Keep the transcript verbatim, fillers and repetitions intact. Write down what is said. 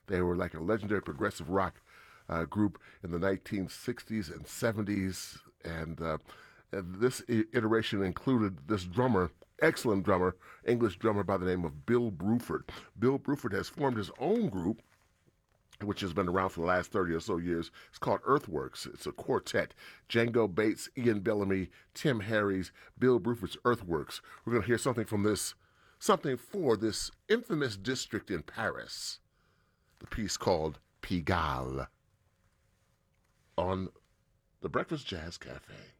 They were like a legendary progressive rock uh, group in the nineteen sixties and seventies, and, uh, and this I- iteration included this drummer, excellent drummer, English drummer by the name of Bill Bruford. Bill Bruford has formed his own group, which has been around for the last thirty or so years. It's called Earthworks. It's a quartet. Django Bates, Ian Bellamy, Tim Harries, Bill Bruford's Earthworks. We're going to hear something from this, something for this infamous district in Paris. The piece called Pigalle on the Breakfast Jazz Cafe.